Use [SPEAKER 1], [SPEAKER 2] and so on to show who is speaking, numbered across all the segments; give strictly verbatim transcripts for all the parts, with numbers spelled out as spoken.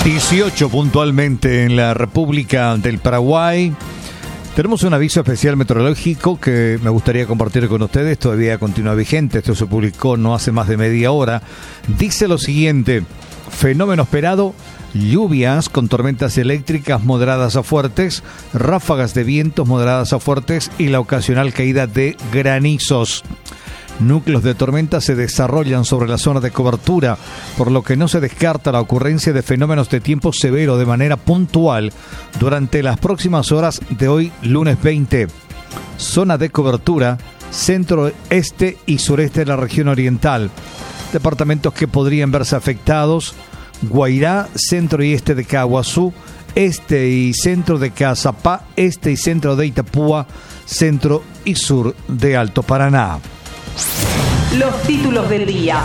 [SPEAKER 1] dieciocho puntualmente en la República del Paraguay. Tenemos un aviso especial meteorológico que me gustaría compartir con ustedes. Todavía continúa vigente. Esto se publicó no hace más de media hora. Dice lo siguiente: fenómeno esperado, lluvias con tormentas eléctricas moderadas a fuertes, ráfagas de vientos moderadas a fuertes y la ocasional caída de granizos. Núcleos de tormenta se desarrollan sobre la zona de cobertura, por lo que no se descarta la ocurrencia de fenómenos de tiempo severo de manera puntual durante las próximas horas de hoy, lunes veinte. Zona de cobertura, centro, este y sureste de la región oriental. Departamentos que podrían verse afectados: Guairá, centro y este de Caguazú, este y centro de Cazapá, este y centro de Itapúa, centro y sur de Alto Paraná.
[SPEAKER 2] Los títulos del día.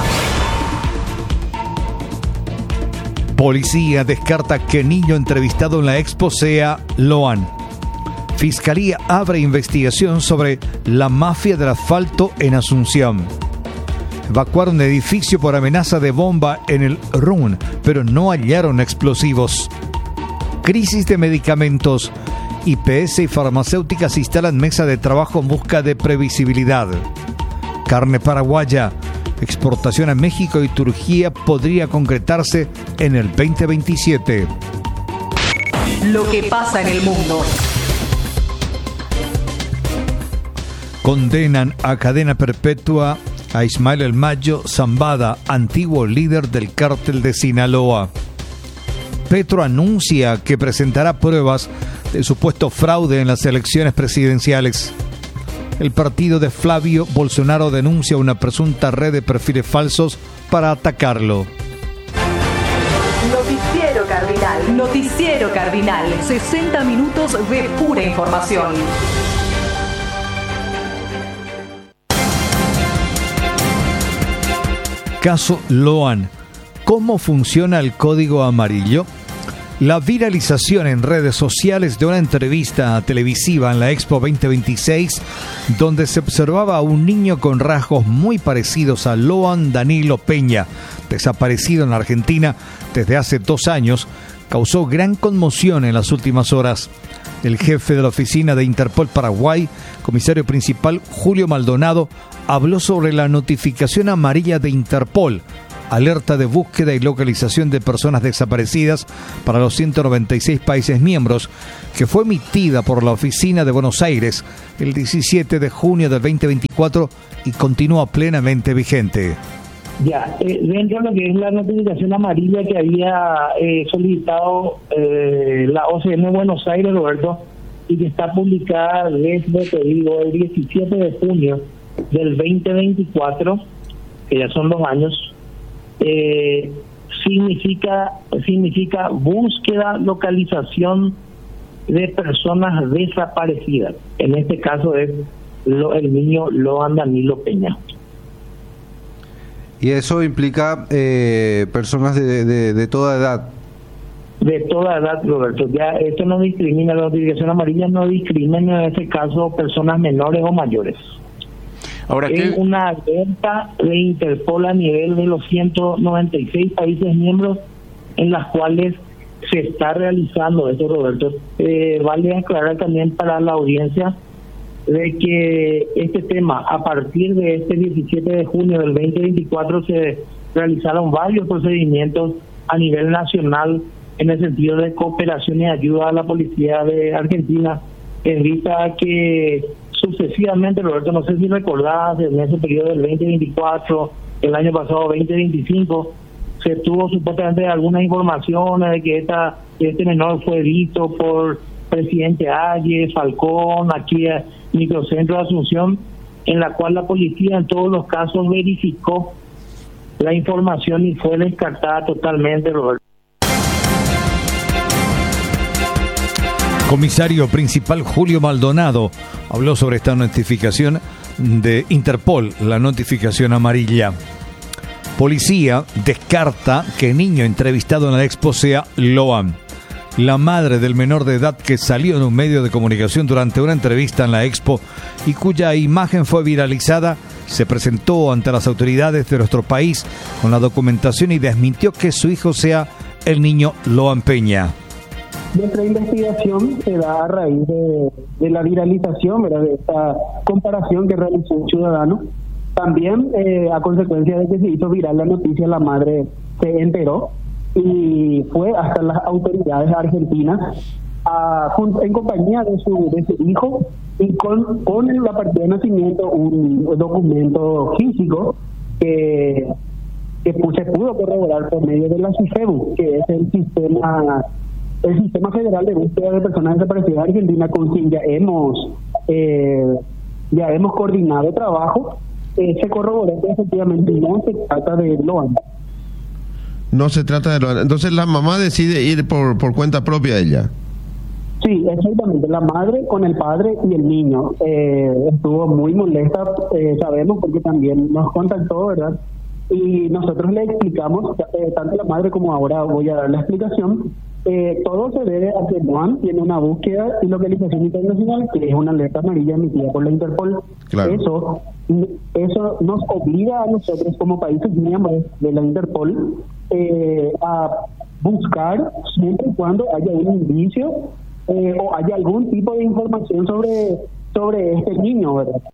[SPEAKER 1] Policía descarta que niño entrevistado en la Expo sea Loan. Fiscalía abre investigación sobre la mafia del asfalto en Asunción. Evacuaron edificio por amenaza de bomba en el Run, pero no hallaron explosivos. Crisis de medicamentos. I P S y farmacéuticas instalan mesa de trabajo en busca de previsibilidad. Carne paraguaya. Exportación a México y Turquía podría concretarse en el veinte veintisiete.
[SPEAKER 2] Lo que pasa en el mundo.
[SPEAKER 1] Condenan a cadena perpetua a Ismael El Mayo Zambada, antiguo líder del cártel de Sinaloa. Petro anuncia que presentará pruebas de supuesto fraude en las elecciones presidenciales. El partido de Flavio Bolsonaro denuncia una presunta red de perfiles falsos para atacarlo.
[SPEAKER 2] Noticiero Cardinal. Noticiero Cardinal. sesenta minutos de pura información.
[SPEAKER 1] Caso Loan. ¿Cómo funciona el código amarillo? La viralización en redes sociales de una entrevista televisiva en la Expo veinte veintiséis, donde se observaba a un niño con rasgos muy parecidos a Loan Danilo Peña, desaparecido en la Argentina desde hace dos años, causó gran conmoción en las últimas horas. El jefe de la oficina de Interpol Paraguay, comisario principal Julio Maldonado, habló sobre la notificación amarilla de Interpol, alerta de búsqueda y localización de personas desaparecidas para los ciento noventa y seis países miembros, que fue emitida por la Oficina de Buenos Aires el diecisiete de junio del veinte veinticuatro y continúa plenamente vigente.
[SPEAKER 3] Ya, eh, dentro de lo que es la notificación amarilla que había eh, solicitado eh, la O C M Buenos Aires, Roberto, y que está publicada desde, te digo, el diecisiete de junio del veinte veinticuatro, que ya son dos años, Eh, significa significa búsqueda, localización de personas desaparecidas. En este caso es lo, el niño Loan Danilo Peña.
[SPEAKER 4] Y eso implica eh, personas de, de, de toda edad.
[SPEAKER 3] De toda edad, Roberto. Ya esto no discrimina, la notificación amarilla no discrimina en este caso personas menores o mayores. Ahora, es ¿qué? Una alerta de Interpol a nivel de los ciento noventa y seis países miembros en las cuales se está realizando esto, Roberto. Eh, vale aclarar también para la audiencia de que este tema, a partir de este diecisiete de junio del veinte veinticuatro, se realizaron varios procedimientos a nivel nacional en el sentido de cooperación y ayuda a la policía de Argentina, en vista a que sucesivamente, Roberto, no sé si recordás, en ese periodo del veinte veinticuatro, el año pasado veinte veinticinco, se tuvo supuestamente algunas informaciones de que esta, este menor fue visto por presidente Ayes, Falcón, aquí a Microcentro de Asunción, en la cual la policía en todos los casos verificó la información y fue descartada totalmente, Roberto.
[SPEAKER 1] Comisario principal Julio Maldonado habló sobre esta notificación de Interpol, la notificación amarilla. Policía descarta que niño entrevistado en la Expo sea Loan. La madre del menor de edad que salió en un medio de comunicación durante una entrevista en la Expo y cuya imagen fue viralizada, se presentó ante las autoridades de nuestro país con la documentación y desmintió que su hijo sea el niño Loan Peña.
[SPEAKER 5] Nuestra investigación se da a raíz de, de la viralización, ¿verdad?, de esta comparación que realizó un ciudadano. También eh, a consecuencia de que se hizo viral la noticia, la madre se enteró y fue hasta las autoridades argentinas a, en compañía de su, de su hijo y con, con la partida de nacimiento un documento físico que, que se pudo corroborar por medio de la CIFEBU, que es el sistema el sistema federal de búsqueda de personas desaparecidas de Argentina, con quien ya hemos eh, ya hemos coordinado trabajo. Eh, se corroboró que efectivamente no se trata de Loan.
[SPEAKER 6] No se trata de Loan. Entonces la mamá decide ir por, por cuenta propia ella.
[SPEAKER 5] Sí, exactamente. La madre con el padre y el niño. Eh, estuvo muy molesta, eh, sabemos, porque también nos contactó, ¿verdad? Y nosotros le explicamos, eh, tanto la madre como ahora voy a dar la explicación. Eh, todo se debe a que Loan tiene una búsqueda y localización internacional, que es una alerta amarilla emitida por la Interpol. Claro. Eso, eso nos obliga a nosotros como países miembros de la Interpol eh, a buscar siempre y cuando haya un indicio eh, o haya algún tipo de información sobre, sobre este niño, ¿verdad?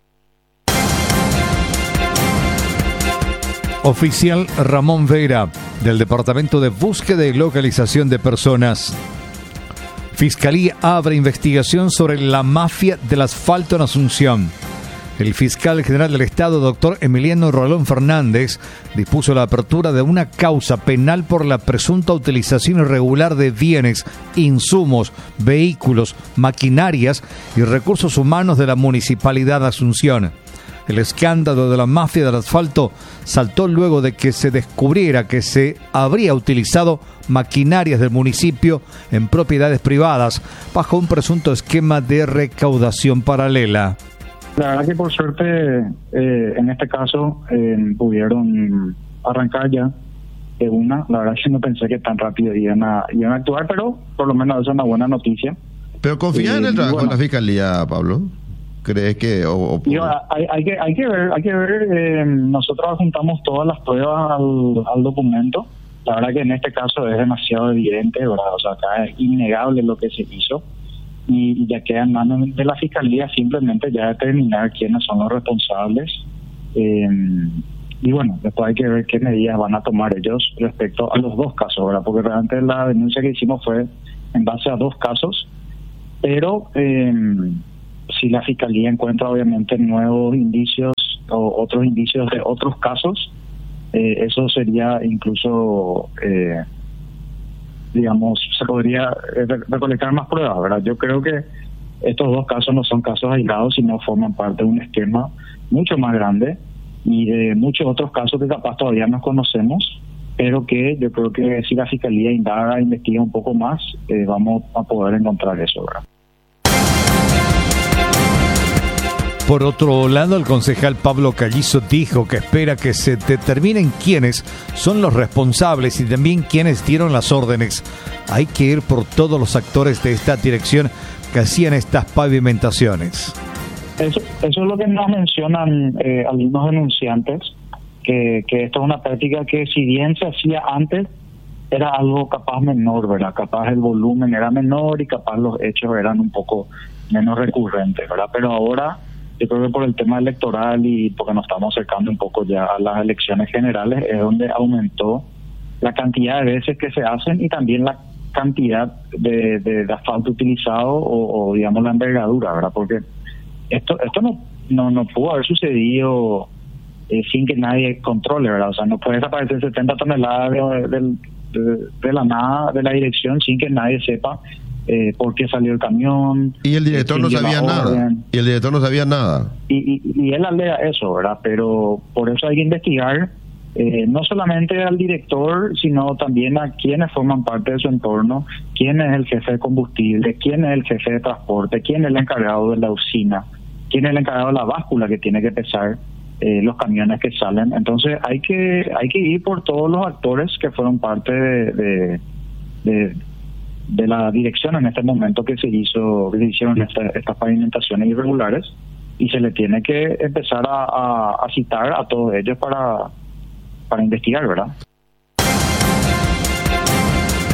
[SPEAKER 1] Oficial Ramón Vera, del Departamento de Búsqueda y Localización de Personas. Fiscalía abre investigación sobre la mafia del asfalto en Asunción. El fiscal general del Estado, doctor Emiliano Rolón Fernández, dispuso la apertura de una causa penal por la presunta utilización irregular de bienes, insumos, vehículos, maquinarias y recursos humanos de la Municipalidad de Asunción. El escándalo de la mafia del asfalto saltó luego de que se descubriera que se habría utilizado maquinarias del municipio en propiedades privadas bajo un presunto esquema de recaudación paralela.
[SPEAKER 7] La verdad que por suerte eh, en este caso eh, pudieron arrancar ya de una. La verdad que no pensé que tan rápido iban a, iban a actuar, pero por lo menos eso es una buena noticia.
[SPEAKER 6] ¿Pero confía eh, en el trabajo bueno, de la Fiscalía, Pablo? ¿Crees que...? O, o
[SPEAKER 7] yo, hay, hay que hay que ver, hay que ver eh, nosotros juntamos todas las pruebas al, al documento. La verdad que en este caso es demasiado evidente, ¿verdad? O sea, acá es innegable lo que se hizo y ya queda en manos de la Fiscalía simplemente ya determinar quiénes son los responsables eh, y bueno, después hay que ver qué medidas van a tomar ellos respecto a los dos casos, ¿verdad? Porque realmente la denuncia que hicimos fue en base a dos casos, pero eh, si la Fiscalía encuentra obviamente nuevos indicios o otros indicios de otros casos, eh, eso sería incluso, eh, digamos, se podría recolectar más pruebas, ¿verdad? Yo creo que estos dos casos no son casos aislados, sino forman parte de un esquema mucho más grande y de muchos otros casos que capaz todavía no conocemos, pero que yo creo que si la Fiscalía indaga, investiga un poco más, eh, vamos a poder encontrar eso, ¿verdad?
[SPEAKER 1] Por otro lado, el concejal Pablo Callizo dijo que espera que se determinen quiénes son los responsables y también quiénes dieron las órdenes. Hay que ir por todos los actores de esta dirección que hacían estas pavimentaciones.
[SPEAKER 7] Eso, eso es lo que nos mencionan eh, algunos denunciantes, que, que esto es una práctica que si bien se hacía antes, era algo capaz menor, ¿verdad? Capaz el volumen era menor y capaz los hechos eran un poco menos recurrentes, ¿verdad? Pero ahora, yo creo que por el tema electoral y porque nos estamos acercando un poco ya a las elecciones generales, es donde aumentó la cantidad de veces que se hacen y también la cantidad de, de, de asfalto utilizado o, o, digamos, la envergadura, ¿verdad? Porque esto esto no no, no pudo haber sucedido eh, sin que nadie controle, ¿verdad? O sea, no puede desaparecer setenta toneladas de, de, de, de la nada de la dirección sin que nadie sepa Eh, por qué salió el camión.
[SPEAKER 6] Y el director no sabía nada. Y el director no sabía nada.
[SPEAKER 7] Y, y, y él alega eso, ¿verdad? Pero por eso hay que investigar eh, no solamente al director, sino también a quienes forman parte de su entorno, quién es el jefe de combustible, quién es el jefe de transporte, quién es el encargado de la usina, quién es el encargado de la báscula que tiene que pesar eh, los camiones que salen. Entonces hay que hay que ir por todos los actores que fueron parte de, de, de de la dirección en este momento que se hizo, que se hicieron esta, estas pavimentaciones irregulares, y se le tiene que empezar a, a, a citar a todos ellos para, para investigar, ¿verdad?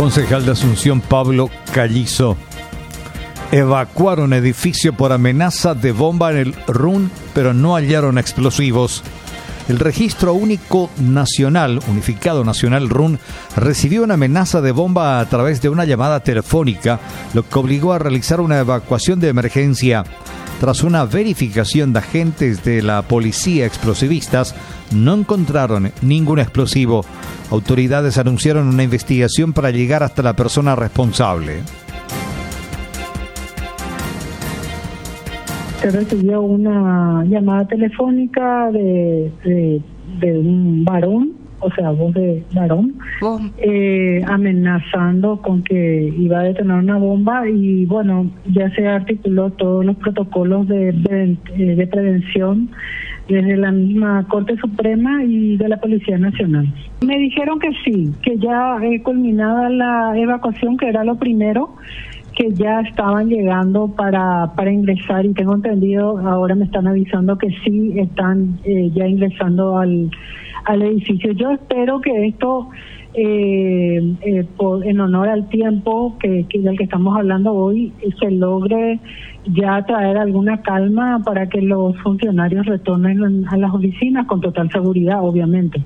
[SPEAKER 1] Concejal de Asunción Pablo Callizo. Evacuaron edificio por amenaza de bomba en el R U N, pero no hallaron explosivos. El Registro Único Nacional, Unificado Nacional R U N, recibió una amenaza de bomba a través de una llamada telefónica, lo que obligó a realizar una evacuación de emergencia. Tras una verificación de agentes de la policía explosivistas, no encontraron ningún explosivo. Autoridades anunciaron una investigación para llegar hasta la persona responsable.
[SPEAKER 8] Se recibió una llamada telefónica de, de, de un varón, o sea, voz de varón, eh, amenazando con que iba a detonar una bomba y bueno, ya se articuló todos los protocolos de, de, de prevención desde la misma Corte Suprema y de la Policía Nacional. Me dijeron que sí, que ya eh, culminada la evacuación, que era lo primero, que ya estaban llegando para para ingresar y tengo entendido, ahora me están avisando que sí están eh, ya ingresando al, al edificio. Yo espero que esto, eh, eh, por, en honor al tiempo que, que del que estamos hablando hoy, se logre ya traer alguna calma para que los funcionarios retornen a las oficinas con total seguridad, obviamente.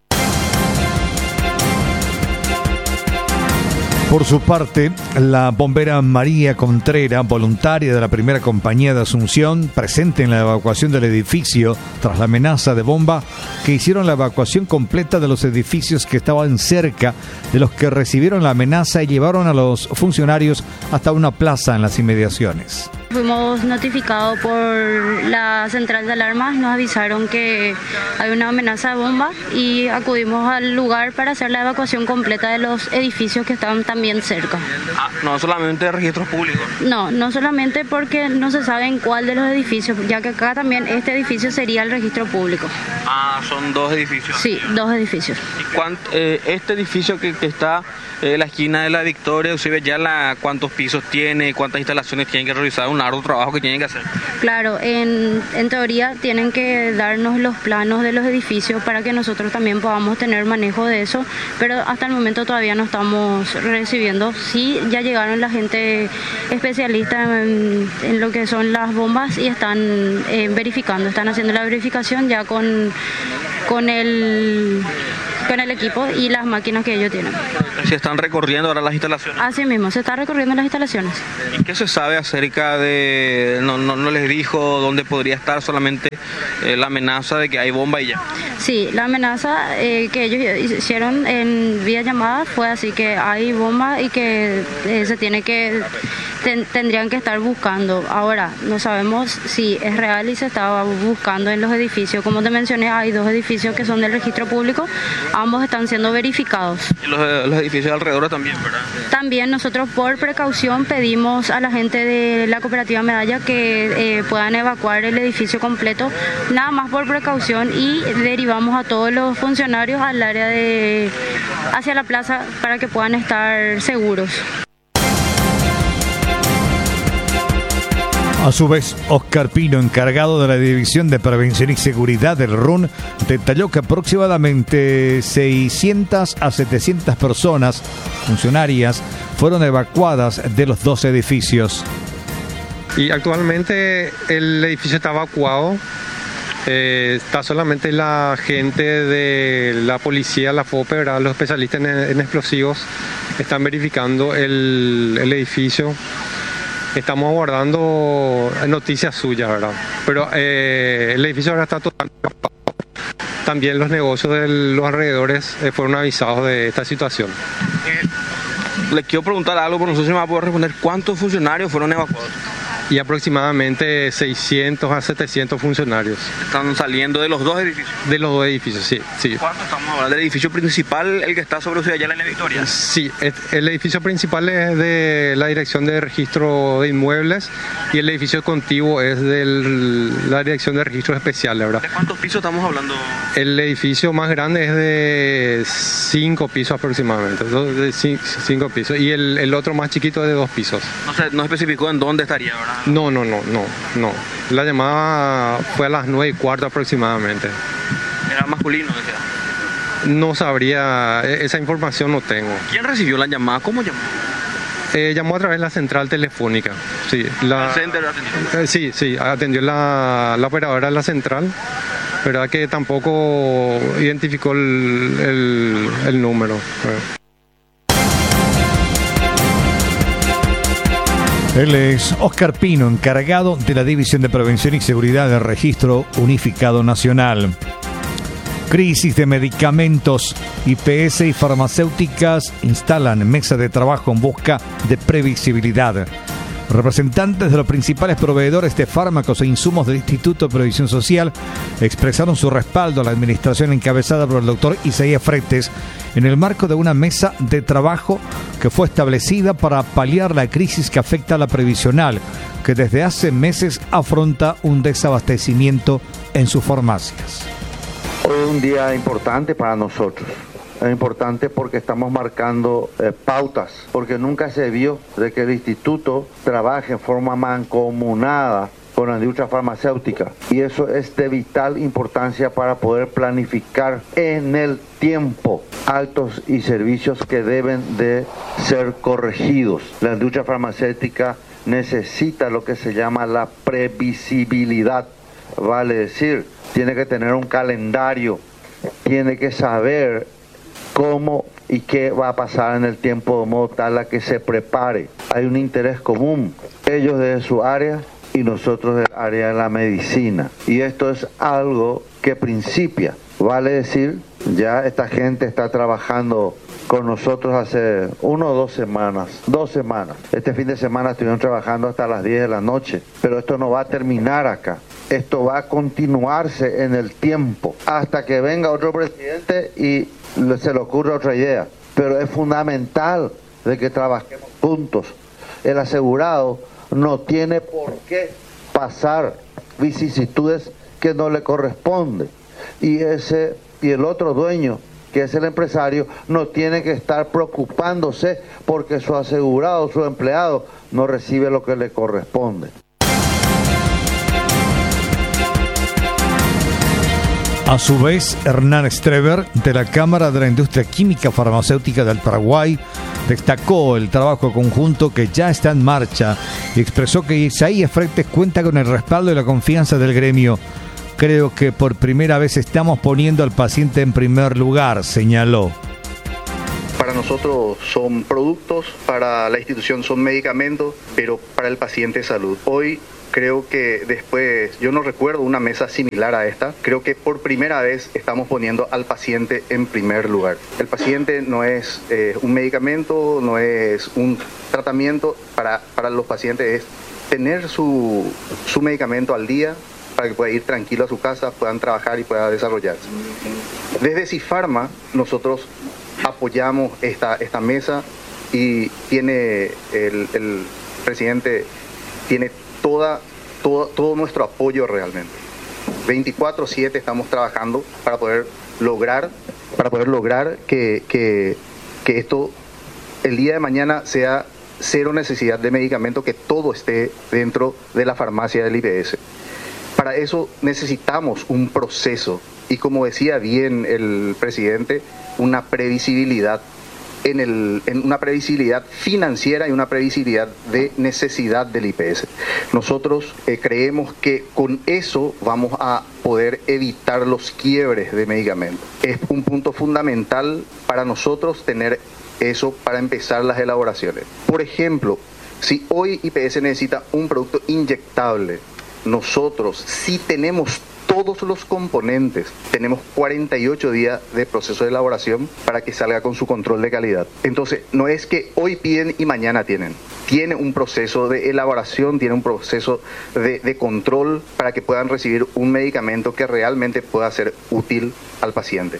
[SPEAKER 1] Por su parte, la bombera María Contreras, voluntaria de la primera compañía de Asunción, presente en la evacuación del edificio tras la amenaza de bomba, que hicieron la evacuación completa de los edificios que estaban cerca de los que recibieron la amenaza y llevaron a los funcionarios hasta una plaza en las inmediaciones.
[SPEAKER 9] Fuimos notificados por la central de alarmas, nos avisaron que hay una amenaza de bomba y acudimos al lugar para hacer la evacuación completa de los edificios que estaban también cerca.
[SPEAKER 10] Ah, no solamente de registros públicos.
[SPEAKER 9] No, no solamente porque no se sabe en cuál de los edificios, ya que acá también este edificio sería el registro público.
[SPEAKER 10] Ah, son dos edificios.
[SPEAKER 9] Sí, dos edificios.
[SPEAKER 10] ¿Y cuánto, eh, este edificio que, que está en eh, la esquina de la Victoria, usted ve ya la, cuántos pisos tiene, cuántas instalaciones tienen que realizar, un arduo trabajo que tienen que hacer?
[SPEAKER 9] Claro, en, en teoría tienen que darnos los planos de los edificios para que nosotros también podamos tener manejo de eso, pero hasta el momento todavía no estamos recibiendo. Sí, ya llegaron la gente especialista en, en lo que son las bombas y están eh, verificando, están haciendo la verificación ya con, con el... con el equipo y las máquinas que ellos tienen.
[SPEAKER 10] ¿Se están recorriendo ahora las instalaciones?
[SPEAKER 9] Así mismo, se está recorriendo las instalaciones.
[SPEAKER 10] ¿Y qué se sabe acerca de, no, no, no les dijo dónde podría estar, solamente eh, la amenaza de que hay bomba y ya?
[SPEAKER 9] Sí, la amenaza eh, que ellos hicieron en vía llamada fue así, que hay bomba y que eh, se tiene que, ten, tendrían que estar buscando. Ahora, no sabemos si es real y se estaba buscando en los edificios. Como te mencioné, hay dos edificios que son del registro público. Ambos están siendo verificados.
[SPEAKER 10] Y los, los edificios alrededor también, ¿verdad?
[SPEAKER 9] También nosotros por precaución pedimos a la gente de la cooperativa Medalla que eh, puedan evacuar el edificio completo, nada más por precaución, y derivamos a todos los funcionarios al área de hacia la plaza para que puedan estar seguros.
[SPEAKER 1] A su vez, Oscar Pino, encargado de la División de Prevención y Seguridad del R U N, detalló que aproximadamente seiscientas a setecientas personas funcionarias fueron evacuadas de los dos edificios.
[SPEAKER 11] Y actualmente el edificio está evacuado. Eh, está solamente la gente de la policía, la FOPE, ¿verdad? Los especialistas en, en explosivos están verificando el, el edificio. Estamos aguardando noticias suyas, ¿verdad? Pero eh, el edificio ahora está totalmente apagado. También los negocios de los alrededores eh, fueron avisados de esta situación.
[SPEAKER 10] Eh, le quiero preguntar algo, pero no sé si me va a poder responder. ¿Cuántos funcionarios fueron evacuados?
[SPEAKER 11] Y aproximadamente seiscientos a setecientos funcionarios.
[SPEAKER 10] ¿Están saliendo de los dos edificios?
[SPEAKER 11] De los dos edificios, sí. sí.
[SPEAKER 10] ¿Cuánto estamos hablando? ¿Del edificio principal, el que está sobre Ciudad Ayala en la Victoria?
[SPEAKER 11] Sí, el edificio principal es de la Dirección de Registro de Inmuebles y el edificio contiguo es de la Dirección de Registros Especiales, ¿verdad?
[SPEAKER 10] ¿De cuántos pisos estamos hablando?
[SPEAKER 11] El edificio más grande es de cinco pisos aproximadamente, de cinco pisos, y el, el otro más chiquito es de dos pisos.
[SPEAKER 10] No sé, no especificó en dónde estaría, ¿verdad?
[SPEAKER 11] No, no, no, no, no. La llamada fue a las nueve y cuarto aproximadamente.
[SPEAKER 10] ¿Era masculino, decía?
[SPEAKER 11] no sabría, esa información no tengo.
[SPEAKER 10] ¿Quién recibió la llamada? ¿Cómo llamó?
[SPEAKER 11] Eh, llamó a través de la central telefónica. Sí, la,
[SPEAKER 10] ¿El center atendió?
[SPEAKER 11] Eh, sí, sí, atendió la, la operadora de la central, verdad que tampoco identificó el, el, el número.
[SPEAKER 1] Él es Oscar Pino, encargado de la División de Prevención y Seguridad del Registro Unificado Nacional. Crisis de medicamentos. I P S y farmacéuticas instalan mesa de trabajo en busca de previsibilidad. Representantes de los principales proveedores de fármacos e insumos del Instituto de Previsión Social expresaron su respaldo a la administración encabezada por el doctor Isaías Fretes en el marco de una mesa de trabajo que fue establecida para paliar la crisis que afecta a la previsional, que desde hace meses afronta un desabastecimiento en sus farmacias.
[SPEAKER 12] Hoy es un día importante para nosotros. Es importante porque estamos marcando eh, pautas, porque nunca se vio de que el instituto trabaje en forma mancomunada con la industria farmacéutica, y eso es de vital importancia para poder planificar en el tiempo actos y servicios que deben de ser corregidos. La industria farmacéutica necesita lo que se llama la previsibilidad, vale decir, tiene que tener un calendario, tiene que saber cómo y qué va a pasar en el tiempo de modo tal a que se prepare. Hay un interés común, ellos desde su área y nosotros del área de la medicina. Y esto es algo que principia. Vale decir, ya esta gente está trabajando con nosotros hace uno o dos semanas. Dos semanas. Este fin de semana estuvieron trabajando hasta las diez de la noche. Pero esto no va a terminar acá. Esto va a continuarse en el tiempo hasta que venga otro presidente y se le ocurra otra idea. Pero es fundamental de que trabajemos juntos. El asegurado no tiene por qué pasar vicisitudes que no le corresponden. Y ese y el otro dueño, que es el empresario, no tiene que estar preocupándose porque su asegurado, su empleado, no recibe lo que le corresponde.
[SPEAKER 1] A su vez, Hernán Streber, de la Cámara de la Industria Química Farmacéutica del Paraguay, destacó el trabajo conjunto que ya está en marcha y expresó que Isaías Fretes cuenta con el respaldo y la confianza del gremio. Creo que por primera vez estamos poniendo al paciente en primer lugar, señaló.
[SPEAKER 13] Para nosotros son productos, para la institución son medicamentos, pero para el paciente es salud. Hoy creo que después, yo no recuerdo una mesa similar a esta, creo que por primera vez estamos poniendo al paciente en primer lugar. El paciente no es eh, un medicamento, no es un tratamiento, para, para los pacientes es tener su, su medicamento al día, para que pueda ir tranquilo a su casa, puedan trabajar y pueda desarrollarse. Desde Cifarma nosotros apoyamos esta, esta mesa y tiene el, el presidente tiene toda, todo, todo nuestro apoyo realmente. veinticuatro siete estamos trabajando para poder lograr, para poder lograr que, que, que esto el día de mañana sea cero necesidad de medicamento, que todo esté dentro de la farmacia del I P S. Para eso necesitamos un proceso y, como decía bien el presidente, una previsibilidad en, el, en una previsibilidad financiera y una previsibilidad de necesidad del I P S. Nosotros eh, creemos que con eso vamos a poder evitar los quiebres de medicamentos. Es un punto fundamental para nosotros tener eso para empezar las elaboraciones. Por ejemplo, si hoy I P S necesita un producto inyectable, nosotros, si tenemos todos los componentes, tenemos cuarenta y ocho días de proceso de elaboración para que salga con su control de calidad. Entonces, no es que hoy piden y mañana tienen. Tiene un proceso de elaboración, tiene un proceso de, de control para que puedan recibir un medicamento que realmente pueda ser útil al paciente.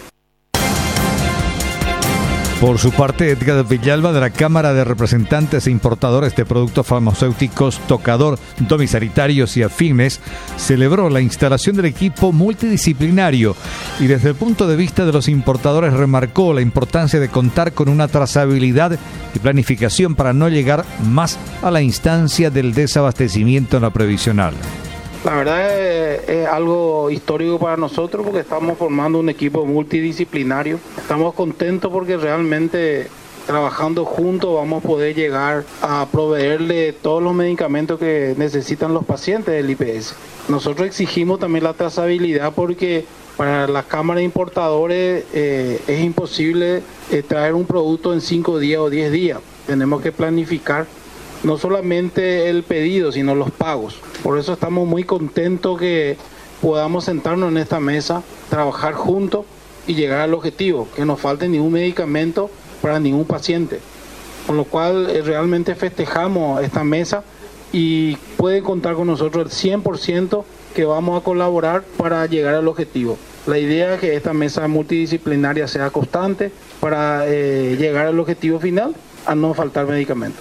[SPEAKER 1] Por su parte, Edgar Villalba, de la Cámara de Representantes e Importadores de Productos Farmacéuticos, Tocador, Domisanitarios y Afines, celebró la instalación del equipo multidisciplinario y desde el punto de vista de los importadores remarcó la importancia de contar con una trazabilidad y planificación para no llegar más a la instancia del desabastecimiento en la previsional.
[SPEAKER 14] La verdad es, es algo histórico para nosotros porque estamos formando un equipo multidisciplinario. Estamos contentos porque realmente trabajando juntos vamos a poder llegar a proveerle todos los medicamentos que necesitan los pacientes del I P S. Nosotros exigimos también la trazabilidad porque para las cámaras de importadores eh, es imposible eh, traer un producto en cinco días o diez días. Tenemos que planificar no solamente el pedido, sino los pagos. Por eso estamos muy contentos que podamos sentarnos en esta mesa, trabajar juntos y llegar al objetivo, que no falte ningún medicamento para ningún paciente. Con lo cual eh, realmente festejamos esta mesa y pueden contar con nosotros el cien por ciento que vamos a colaborar para llegar al objetivo. La idea es que esta mesa multidisciplinaria sea constante para eh, llegar al objetivo final, a no faltar medicamentos.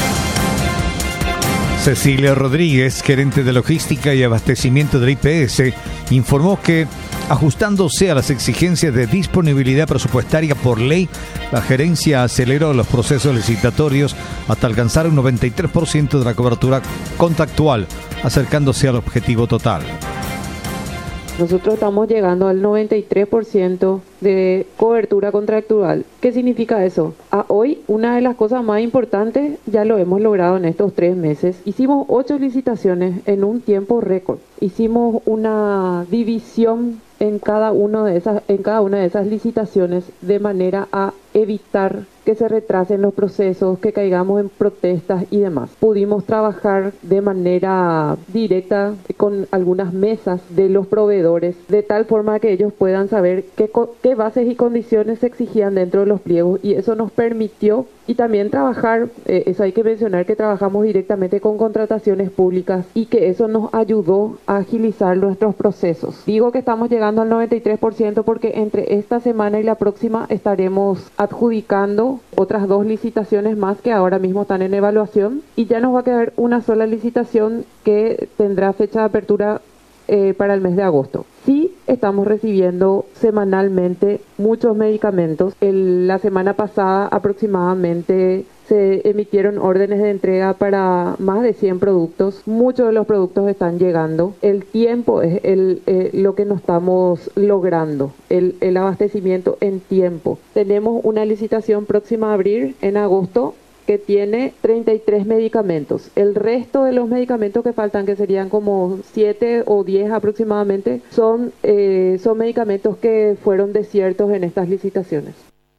[SPEAKER 1] Cecilia Rodríguez, gerente de logística y abastecimiento del I P S, informó que, ajustándose a las exigencias de disponibilidad presupuestaria por ley, la gerencia aceleró los procesos licitatorios hasta alcanzar un noventa y tres por ciento de la cobertura contractual, acercándose al objetivo total.
[SPEAKER 15] Nosotros estamos llegando al noventa y tres por ciento de cobertura contractual. ¿Qué significa eso? A hoy, una de las cosas más importantes ya lo hemos logrado en estos tres meses. Hicimos ocho licitaciones en un tiempo récord. Hicimos una división en cada, uno de esas, en cada una de esas licitaciones de manera a evitar que se retrasen los procesos, que caigamos en protestas y demás. Pudimos trabajar de manera directa con algunas mesas de los proveedores, de tal forma que ellos puedan saber qué, qué bases y condiciones se exigían dentro de los pliegos, y eso nos permitió, y también trabajar, eh, eso hay que mencionar que trabajamos directamente con contrataciones públicas y que eso nos ayudó a agilizar nuestros procesos. Digo que estamos llegando al noventa y tres por ciento porque entre esta semana y la próxima estaremos adjudicando otras dos licitaciones más que ahora mismo están en evaluación, y ya nos va a quedar una sola licitación que tendrá fecha de apertura eh, para el mes de agosto. Sí, estamos recibiendo semanalmente muchos medicamentos. El, la semana pasada aproximadamente se emitieron órdenes de entrega para más de cien productos. Muchos de los productos están llegando. El tiempo es el, eh, lo que no estamos logrando, el, el abastecimiento en tiempo. Tenemos una licitación próxima a abrir en agosto que tiene treinta y tres medicamentos. El resto de los medicamentos que faltan, que serían como siete o diez aproximadamente, son, eh, son medicamentos que fueron desiertos en estas licitaciones.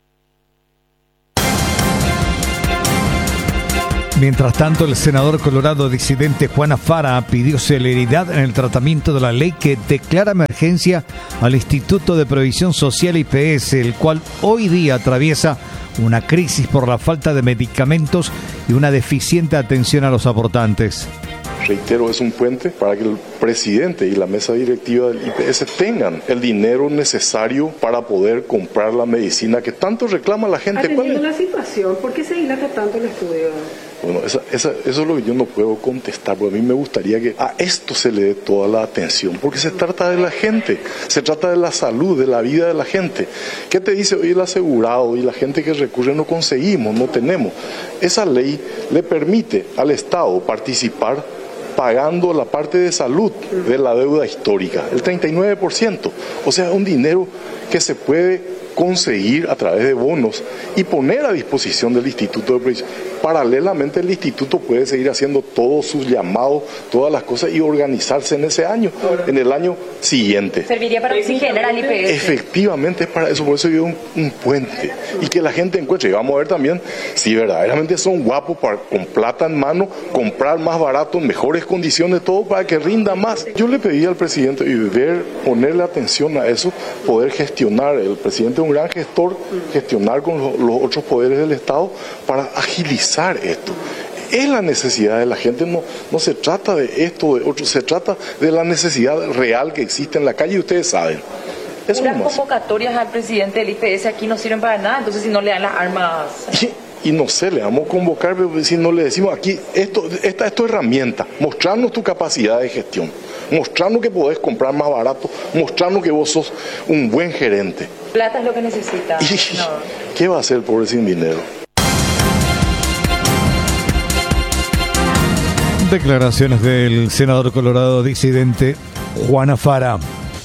[SPEAKER 1] Mientras tanto, el senador colorado disidente Juan Afara pidió celeridad en el tratamiento de la ley que declara emergencia al Instituto de Previsión Social I P S, el cual hoy día atraviesa una crisis por la falta de medicamentos y una deficiente atención a los aportantes.
[SPEAKER 16] Reitero, es un puente para que el presidente y la mesa directiva del I P S tengan el dinero necesario para poder comprar la medicina que tanto reclama la gente.
[SPEAKER 17] Atendiendo la situación, ¿por qué se dilata tanto el estudio?
[SPEAKER 16] Bueno, esa, esa, eso es lo que yo no puedo contestar, porque a mí me gustaría que a esto se le dé toda la atención, porque se trata de la gente, se trata de la salud, de la vida de la gente. ¿Qué te dice hoy el asegurado y la gente que recurre? No conseguimos, no tenemos. Esa ley le permite al Estado participar pagando la parte de salud de la deuda histórica, el treinta y nueve por ciento. O sea, un dinero que se puede conseguir a través de bonos y poner a disposición del Instituto de Previsión. Paralelamente, el Instituto puede seguir haciendo todos sus llamados, todas las cosas, y organizarse en ese año, en el año siguiente.
[SPEAKER 17] ¿Serviría para oxigenar al I P S?
[SPEAKER 16] Efectivamente, es para eso, por eso yo un, un puente, y que la gente encuentre. Y vamos a ver también si verdaderamente son guapos para, con plata en mano, comprar más barato, en mejores condiciones, todo para que rinda más. Yo le pedí al presidente y ver, ponerle atención a eso, poder gestionar. El presidente es un gran gestor, gestionar con los, los otros poderes del Estado para agilizar esto. Es la necesidad de la gente, no, no se trata de esto, de otro, se trata de la necesidad real que existe en la calle, y ustedes saben.
[SPEAKER 17] Eso Unas convocatorias al presidente del I P S aquí no sirven para nada, entonces si no le dan las armas...
[SPEAKER 16] Y, y no sé, le vamos a convocar, pero si no le decimos aquí, esto, esta es tu herramienta, mostrarnos tu capacidad de gestión, mostrarnos que podés comprar más barato, mostrarnos que vos sos un buen gerente.
[SPEAKER 17] Plata es lo que necesita.
[SPEAKER 16] Y,
[SPEAKER 17] no.
[SPEAKER 16] ¿Qué va a hacer el pobre sin dinero?
[SPEAKER 1] Declaraciones del senador colorado disidente Juan Afara.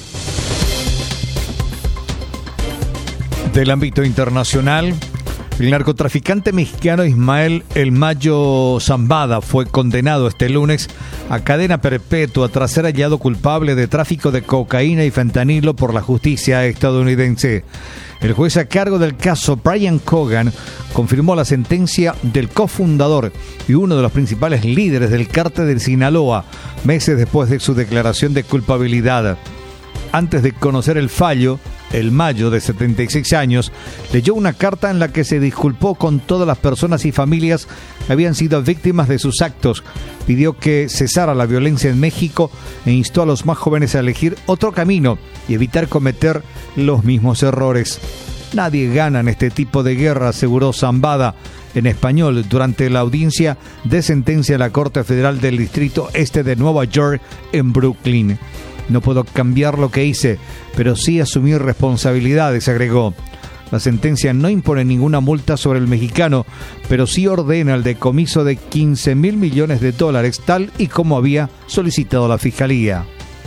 [SPEAKER 1] Del ámbito internacional, el narcotraficante mexicano Ismael El Mayo Zambada fue condenado este lunes a cadena perpetua tras ser hallado culpable de tráfico de cocaína y fentanilo por la justicia estadounidense. El juez a cargo del caso, Brian Cogan, confirmó la sentencia del cofundador y uno de los principales líderes del cártel de Sinaloa, meses después de su declaración de culpabilidad. Antes de conocer el fallo, El Mayo, de setenta y seis años, leyó una carta en la que se disculpó con todas las personas y familias que habían sido víctimas de sus actos. Pidió que cesara la violencia en México e instó a los más jóvenes a elegir otro camino y evitar cometer los mismos errores. Nadie gana en este tipo de guerra, aseguró Zambada en español durante la audiencia de sentencia de la Corte Federal del Distrito Este de Nueva York en Brooklyn. No puedo cambiar lo que hice, pero sí asumir responsabilidades, agregó. La sentencia no impone ninguna multa sobre el mexicano, pero sí ordena el decomiso de quince mil millones de dólares, tal y como había solicitado la Fiscalía.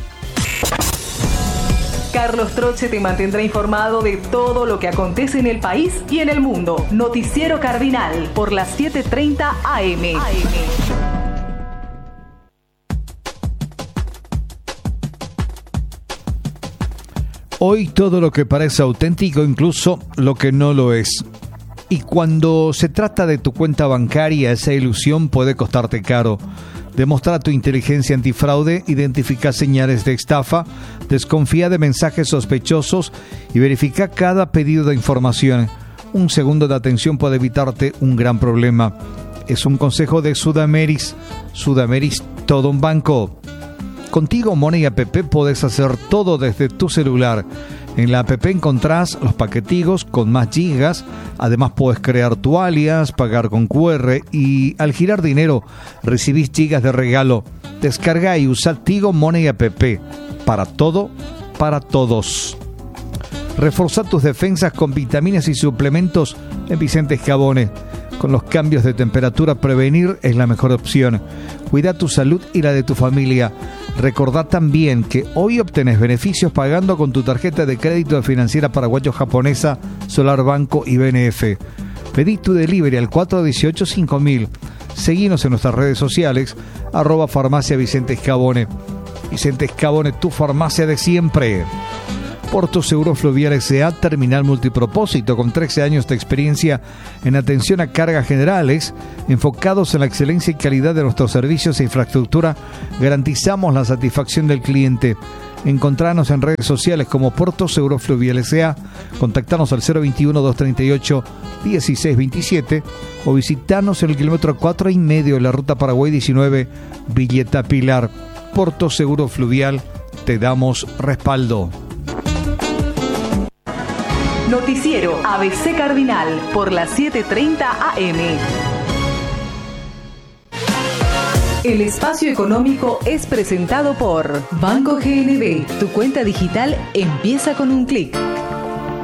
[SPEAKER 2] Carlos Troche te mantendrá informado de todo lo que acontece en el país y en el mundo. Noticiero Cardinal por las siete treinta A M.
[SPEAKER 1] Hoy todo lo que parece auténtico, incluso lo que no lo es. Y cuando se trata de tu cuenta bancaria, esa ilusión puede costarte caro. Demostra tu inteligencia antifraude, identifica señales de estafa, desconfía de mensajes sospechosos y verifica cada pedido de información. Un segundo de atención puede evitarte un gran problema. Es un consejo de Sudameris. Sudameris, todo un banco. Contigo Money App podés hacer todo desde tu celular. En la app encontrás los paquetigos con más gigas. Además podés crear tu alias, pagar con Q R y al girar dinero recibís gigas de regalo. Descarga y usa Tigo Money App. Para todo, para todos. Reforzá tus defensas con vitaminas y suplementos en Vicente Escabone. Con los cambios de temperatura, prevenir es la mejor opción. Cuida tu salud y la de tu familia. Recordá también que hoy obtenés beneficios pagando con tu tarjeta de crédito de Financiera Paraguayo-Japonesa, Solar Banco y B N F. Pedí tu delivery al cuatro uno ocho cinco mil. Seguinos en nuestras redes sociales, arroba farmacia Vicente Escabone. Vicente Escabone, tu farmacia de siempre. Porto Seguro Fluvial S A, terminal multipropósito con trece años de experiencia en atención a cargas generales, enfocados en la excelencia y calidad de nuestros servicios e infraestructura, garantizamos la satisfacción del cliente. Encontranos en redes sociales como Porto Seguro Fluvial S A, contactanos al cero veintiuno, doscientos treinta y ocho, dieciséis veintisiete o visitarnos en el kilómetro cuatro y medio de la ruta Paraguay diecinueve, Villeta Pilar. Porto Seguro Fluvial, te damos respaldo.
[SPEAKER 2] Noticiero A B C Cardinal por las siete treinta A M. El espacio económico es presentado por Banco G N B. Tu cuenta digital empieza con un clic.